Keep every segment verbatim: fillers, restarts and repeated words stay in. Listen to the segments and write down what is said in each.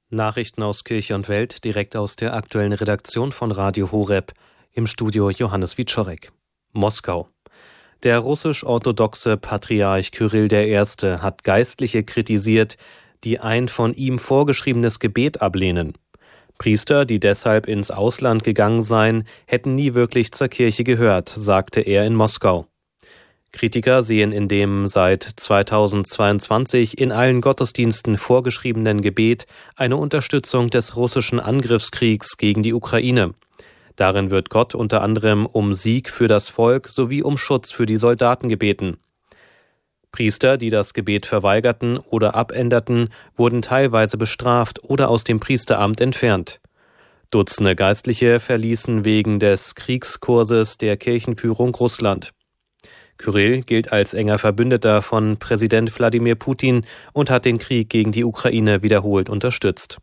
Nachrichten aus Kirche und Welt direkt aus der aktuellen Redaktion von Radio Horeb. Im Studio Johannes Wieczorek. Moskau. Der russisch-orthodoxe Patriarch Kyrill der Erste hat Geistliche kritisiert, die ein von ihm vorgeschriebenes Gebet ablehnen. Priester, die deshalb ins Ausland gegangen seien, hätten nie wirklich zur Kirche gehört, sagte er in Moskau. Kritiker sehen in dem seit zweitausendzweiundzwanzig in allen Gottesdiensten vorgeschriebenen Gebet eine Unterstützung des russischen Angriffskriegs gegen die Ukraine. Darin wird Gott unter anderem um Sieg für das Volk sowie um Schutz für die Soldaten gebeten. Priester, die das Gebet verweigerten oder abänderten, wurden teilweise bestraft oder aus dem Priesteramt entfernt. Dutzende Geistliche verließen wegen des Kriegskurses der Kirchenführung Russland. Kyrill gilt als enger Verbündeter von Präsident Wladimir Putin und hat den Krieg gegen die Ukraine wiederholt unterstützt.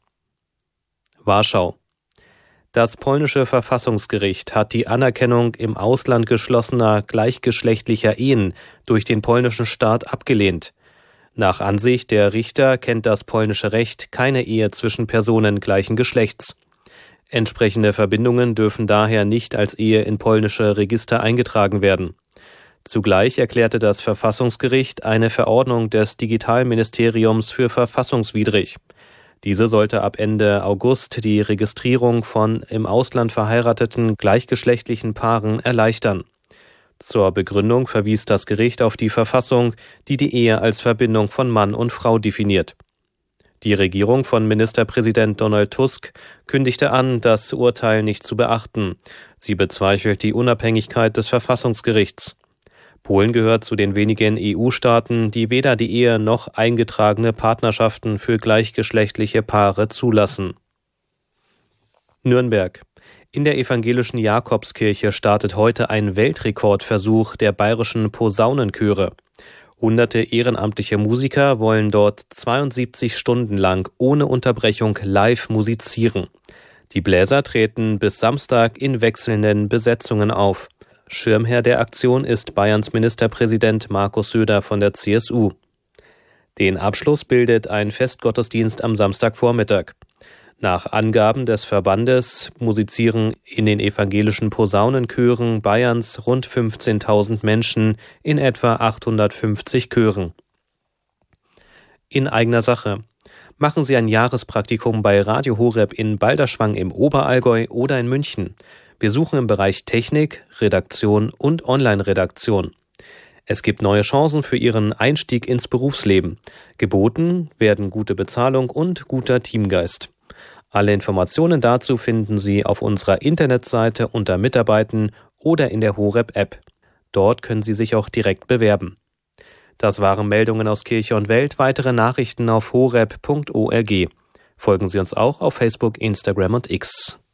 Warschau. Das polnische Verfassungsgericht hat die Anerkennung im Ausland geschlossener gleichgeschlechtlicher Ehen durch den polnischen Staat abgelehnt. Nach Ansicht der Richter kennt das polnische Recht keine Ehe zwischen Personen gleichen Geschlechts. Entsprechende Verbindungen dürfen daher nicht als Ehe in polnische Register eingetragen werden. Zugleich erklärte das Verfassungsgericht eine Verordnung des Digitalministeriums für verfassungswidrig. Diese sollte ab Ende August die Registrierung von im Ausland verheirateten gleichgeschlechtlichen Paaren erleichtern. Zur Begründung verwies das Gericht auf die Verfassung, die die Ehe als Verbindung von Mann und Frau definiert. Die Regierung von Ministerpräsident Donald Tusk kündigte an, das Urteil nicht zu beachten. Sie bezweifelt die Unabhängigkeit des Verfassungsgerichts. Polen gehört zu den wenigen E U-Staaten, die weder die Ehe noch eingetragene Partnerschaften für gleichgeschlechtliche Paare zulassen. Nürnberg. In der evangelischen Jakobskirche startet heute ein Weltrekordversuch der bayerischen Posaunenchöre. Hunderte ehrenamtliche Musiker wollen dort zweiundsiebzig Stunden lang ohne Unterbrechung live musizieren. Die Bläser treten bis Samstag in wechselnden Besetzungen auf. Schirmherr der Aktion ist Bayerns Ministerpräsident Markus Söder von der C S U. Den Abschluss bildet ein Festgottesdienst am Samstagvormittag. Nach Angaben des Verbandes musizieren in den evangelischen Posaunenchören Bayerns rund fünfzehntausend Menschen in etwa achthundertfünfzig Chören. In eigener Sache. Machen Sie ein Jahrespraktikum bei Radio Horeb in Balderschwang im Oberallgäu oder in München. Wir suchen im Bereich Technik, Redaktion und Online-Redaktion. Es gibt neue Chancen für Ihren Einstieg ins Berufsleben. Geboten werden gute Bezahlung und guter Teamgeist. Alle Informationen dazu finden Sie auf unserer Internetseite unter Mitarbeiten oder in der Horeb-App. Dort können Sie sich auch direkt bewerben. Das waren Meldungen aus Kirche und Welt. Weitere Nachrichten auf horeb punkt org. Folgen Sie uns auch auf Facebook, Instagram und X.